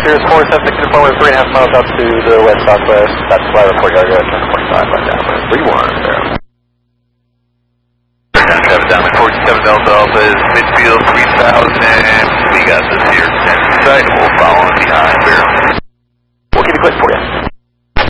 Cirrus 47, confirm we're 3.5 miles out to the west southwest. That's why I report you at 10:45 right now. 3-1 there. Traffic down to 47 Delta Alpha is midfield 3000. We got this here, 10 side, we'll follow behind, bear.